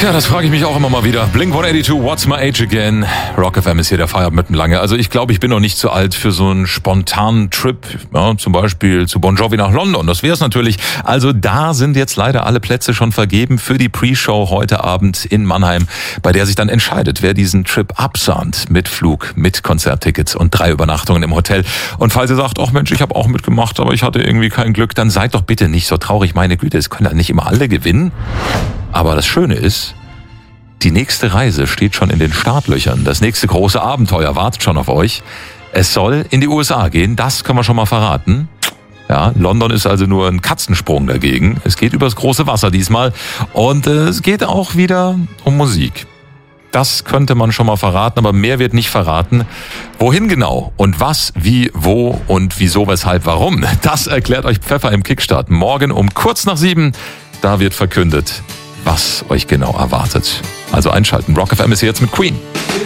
Ja, das frage ich mich auch immer mal wieder. Blink-182, What's My Age Again? Rock FM ist hier der Feierabend mitten lange. Also ich glaube, ich bin noch nicht zu alt für so einen spontanen Trip, ja, zum Beispiel zu Bon Jovi nach London. Das wäre es natürlich. Also da sind jetzt leider alle Plätze schon vergeben für die Pre-Show heute Abend in Mannheim, bei der sich dann entscheidet, wer diesen Trip absahnt mit Flug, mit Konzerttickets und 3 Übernachtungen im Hotel. Und falls ihr sagt, ach Mensch, ich habe auch mitgemacht, aber ich hatte irgendwie kein Glück, dann seid doch bitte nicht so traurig. Meine Güte, es können ja nicht immer alle gewinnen. Aber das Schöne ist, die nächste Reise steht schon in den Startlöchern. Das nächste große Abenteuer wartet schon auf euch. Es soll in die USA gehen, das können wir schon mal verraten. Ja, London ist also nur ein Katzensprung dagegen. Es geht übers große Wasser diesmal. Und es geht auch wieder um Musik. Das könnte man schon mal verraten, aber mehr wird nicht verraten. Wohin genau und was, wie, wo und wieso, weshalb, warum, das erklärt euch Pfeffer im Kickstart. Morgen um kurz nach 7, da wird verkündet, was euch genau erwartet. Also einschalten. Rock FM ist hier jetzt mit Queen.